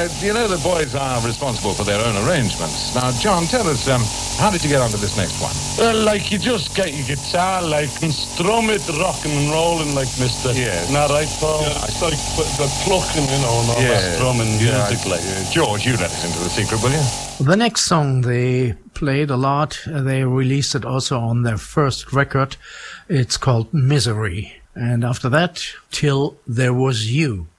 you know the boys are responsible for their own arrangements. Now, John, tell us, how did you get onto this next one? Well, like, you just get your guitar, like, and strum it, rocking and rolling, like, mister. Yeah. Isn't that right, Paul? Yeah, it's like the plucking, and all that strumming music, like. George, you let us into the secret, will you? The next song they played a lot. They released it also on their first record. It's called Misery. And after that, Till There Was You.